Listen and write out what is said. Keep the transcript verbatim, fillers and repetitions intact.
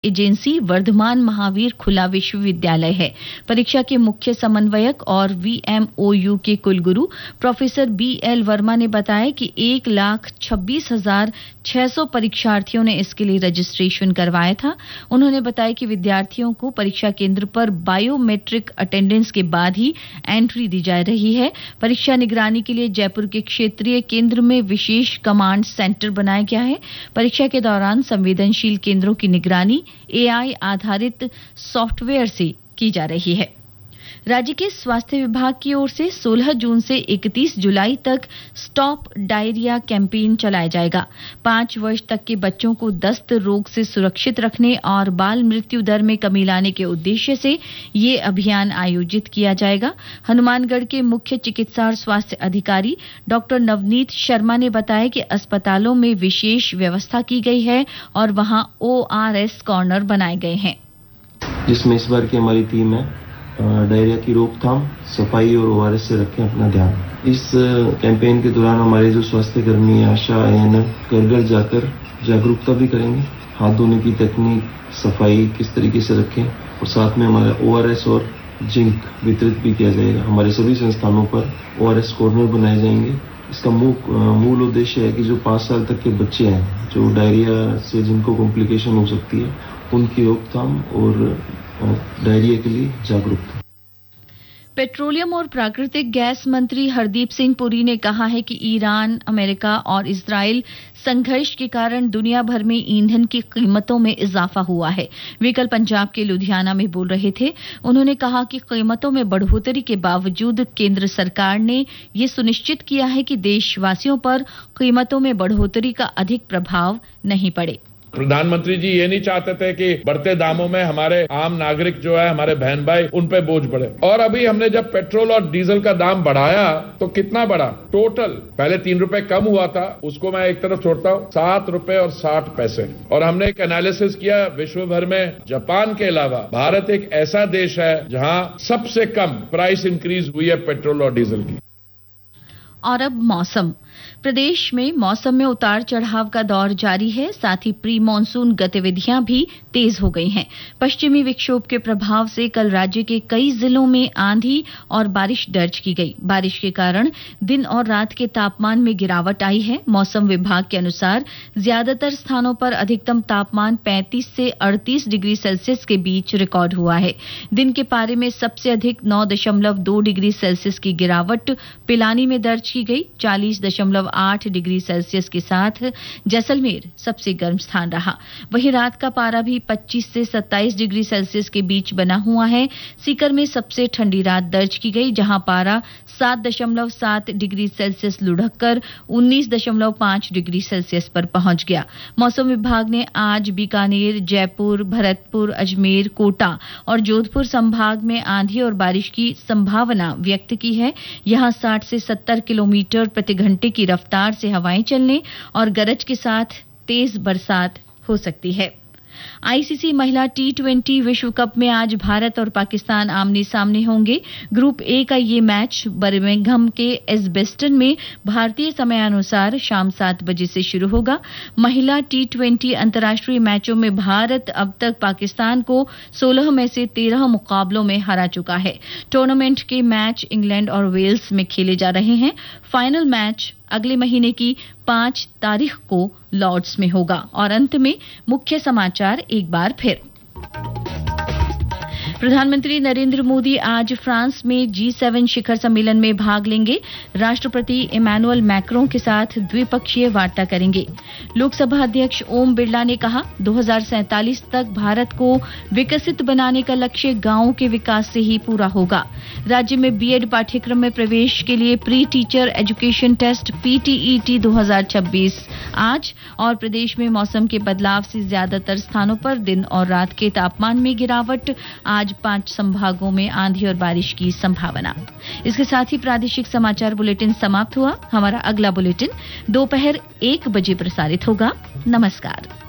Agency Varthaman Mahavir खुला विश्वविद्यालय है। परीक्षा के मुख्य समन्वयक और वीएमओयू के कुलगुरु प्रोफेसर बी एल वर्मा ने बताया कि एक लाख छब्बीस हजार छह सौ परीक्षार्थियों ने इसके लिए रजिस्ट्रेशन करवाया था। उन्होंने बताया कि विद्यार्थियों को परीक्षा केंद्र पर बायोमेट्रिक अटेंडेंस के बाद ही एंट्री दी जा रही है। परीक्षा निगरानी के लिए जयपुर के क्षेत्रीय केंद्र में विशेष कमांड सेंटर बनाया गया है। परीक्षा के दौरान संवेदनशील केंद्रों की निगरानी एआई आधारित सॉफ्टवेयर से की जा रही है। राज्य के स्वास्थ्य विभाग की ओर से सोलह जून से इकतीस जुलाई तक स्टॉप डायरिया कैंपेन चलाया जाएगा। पांच वर्ष तक के बच्चों को दस्त रोग से सुरक्षित रखने और बाल मृत्यु दर में कमी लाने के उद्देश्य से ये अभियान आयोजित किया जाएगा। हनुमानगढ़ के मुख्य चिकित्सा और स्वास्थ्य अधिकारी डॉक्टर नवनीत शर्मा ने बताया कि अस्पतालों में विशेष व्यवस्था की गई है और वहां ओआरएस कॉर्नर बनाए गए हैं, जिसमें इस बार की हमारी टीम है डायरिया की रोकथाम, सफाई और ओआरएस से रखें अपना ध्यान। इस कैंपेन के दौरान हमारे जो स्वास्थ्य कर्मी, आशा, एएनएम घर घर जाकर जागरूकता भी करेंगे। हाथ धोने की तकनीक, सफाई किस तरीके से रखें और साथ में हमारा ओआरएस और जिंक वितरित भी किया जाएगा। हमारे सभी संस्थानों पर ओआरएस कॉर्नर बनाए जाएंगे। इसका मूल उद्देश्य है कि जो पाँच साल तक के बच्चे हैं जो डायरिया से जिनको कॉम्प्लिकेशन हो सकती है उनकी रोकथाम और डायरिया के लिए जागरूकता। पेट्रोलियम और प्राकृतिक गैस मंत्री हरदीप सिंह पुरी ने कहा है कि ईरान, अमेरिका और इजराइल संघर्ष के कारण दुनिया भर में ईंधन की कीमतों में इजाफा हुआ है। वे कल पंजाब के लुधियाना में बोल रहे थे। उन्होंने कहा कि कीमतों में बढ़ोतरी के बावजूद केंद्र सरकार ने ये सुनिश्चित किया है कि देशवासियों पर कीमतों में बढ़ोतरी का अधिक प्रभाव नहीं पड़े। प्रधानमंत्री जी ये नहीं चाहते थे कि बढ़ते दामों में हमारे आम नागरिक जो है, हमारे बहन भाई, उन पे बोझ बढ़े। और अभी हमने जब पेट्रोल और डीजल का दाम बढ़ाया तो कितना बढ़ा? टोटल पहले तीन रुपए कम हुआ था, उसको मैं एक तरफ छोड़ता हूँ, सात रुपए और साठ पैसे। और हमने एक एनालिसिस किया, विश्व भर में जापान के अलावा भारत एक ऐसा देश है जहां सबसे कम प्राइस इंक्रीज हुई है पेट्रोल और डीजल की। और अब मौसम। प्रदेश में मौसम में उतार चढ़ाव का दौर जारी है। साथ ही प्री मानसून गतिविधियां भी तेज हो गई हैं। पश्चिमी विक्षोभ के प्रभाव से कल राज्य के कई जिलों में आंधी और बारिश दर्ज की गई। बारिश के कारण दिन और रात के तापमान में गिरावट आई है। मौसम विभाग के अनुसार ज्यादातर स्थानों पर अधिकतम तापमान पैंतीस से अड़तीस डिग्री सेल्सियस के बीच रिकॉर्ड हुआ है। दिन के पारे में सबसे अधिक नौ दशमलव दो डिग्री सेल्सियस की गिरावट पिलानी में दर्ज की गई। चालीस दशमलव आठ डिग्री सेल्सियस के साथ जैसलमेर सबसे गर्म स्थान रहा। वहीं रात का पारा भी पच्चीस से सत्ताईस डिग्री सेल्सियस के बीच बना हुआ है। सीकर में सबसे ठंडी रात दर्ज की गई, जहां पारा सात दशमलव सात डिग्री सेल्सियस लुढ़ककर उन्नीस दशमलव पाँच डिग्री सेल्सियस पर पहुंच गया। मौसम विभाग ने आज बीकानेर, जयपुर, भरतपुर, अजमेर, कोटा और जोधपुर संभाग में आंधी और बारिश की संभावना व्यक्त की है। यहां साठ से सत्तर किलोमीटर प्रति घंटे की रफ्तार से हवाएं चलने और गरज के साथ तेज बरसात हो सकती है। आईसीसी महिला टी ट्वेंटी विश्व कप में आज भारत और पाकिस्तान आमने सामने होंगे। ग्रुप ए का ये मैच बर्मिंघम के एजबेस्टन में भारतीय समयानुसार शाम सात बजे से शुरू होगा। महिला टी ट्वेंटी अंतर्राष्ट्रीय मैचों में भारत अब तक पाकिस्तान को सोलह में से तेरह मुकाबलों में हरा चुका है। टूर्नामेंट के मैच इंग्लैंड और वेल्स में खेले जा रहे हैं। फाइनल मैच अगले महीने की पांच तारीख को लॉर्ड्स में होगा। और अंत में मुख्य समाचार एक बार फिर। प्रधानमंत्री नरेंद्र मोदी आज फ्रांस में जी सेवन शिखर सम्मेलन में भाग लेंगे। राष्ट्रपति इमैनुअल मैक्रों के साथ द्विपक्षीय वार्ता करेंगे। लोकसभा अध्यक्ष ओम बिरला ने कहा दो हज़ार सैंतालीस तक भारत को विकसित बनाने का लक्ष्य गांवों के विकास से ही पूरा होगा। राज्य में बीएड पाठ्यक्रम में प्रवेश के लिए pre teacher education test PTET दो हज़ार छब्बीस आज। और प्रदेश में मौसम के बदलाव से ज्यादातर स्थानों पर दिन और रात के तापमान में गिरावट। आज पांच संभागों में आंधी और बारिश की संभावना। इसके साथ ही प्रादेशिक समाचार बुलेटिन समाप्त हुआ। हमारा अगला बुलेटिन दोपहर एक बजे प्रसारित होगा। नमस्कार।